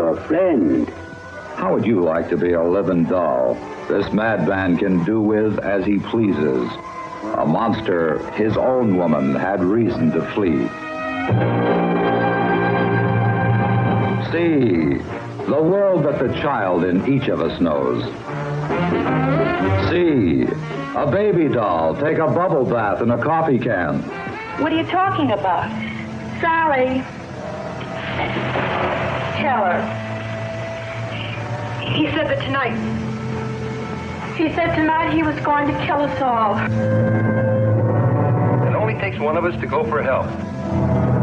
your friend. How would you like to be a living doll this madman can do with as he pleases? A monster his own woman had reason to flee. See, the world that the child in each of us knows. See, a baby doll take a bubble bath in a coffee can. What are you talking about? Sally. Tell her. He said that tonight. He said tonight he was going to kill us all. It only takes one of us to go for help.